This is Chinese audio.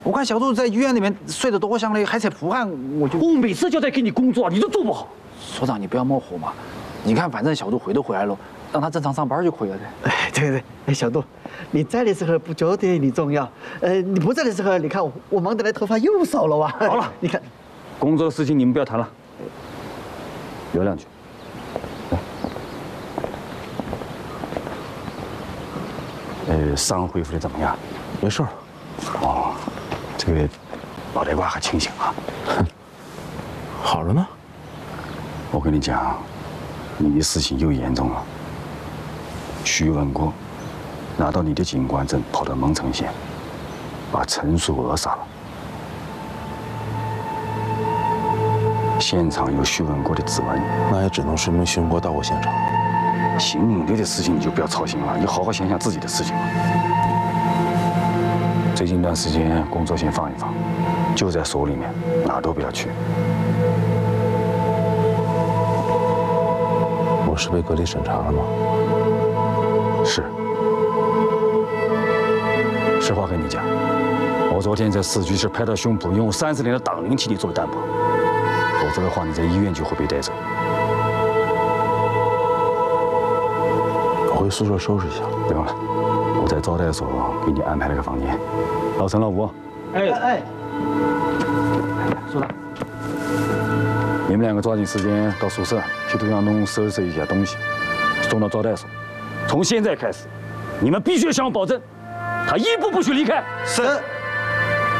我看小杜在医院里面睡得多香嘞，还在出汗，我每次交代给你工作，你都做不好。 所长，你不要冒火嘛。你看，反正小杜回都回来了，让他正常上班就可以了噻。 哎，对，哎，小杜，你在的时候不觉得你重要，你不在的时候，你看我忙得来头发又少了哇。 好了， 你看， 工作的事情你们不要谈了，聊两句。伤恢复的怎么样？ 没事儿。 哦，这个脑袋瓜还清醒啊。 好着呢。 我跟你讲，你的事情又严重了。徐文国拿到你的警官证，跑到蒙城县，把陈淑娥杀了。现场有徐文国的指纹， 那也只能说明徐文国到过现场。 刑警队的事情你就不要操心了，你好好想想自己的事情吧。最近一段时间工作先放一放，就在所里面，哪都不要去。 我是被隔离审查了吗？ 是。实话跟你讲，我昨天在市局是拍到胸脯，用30年的党龄替你做担保，否则的话你在医院就会被带走。 我回宿舍收拾一下。 不用了，我在招待所给你安排了个房间。老陈、老吴， 哎， 所长，你们两个抓紧时间到宿舍去杜向东收拾一下东西，送到招待所。从现在开始，你们必须向我保证，他一步不许离开。 是。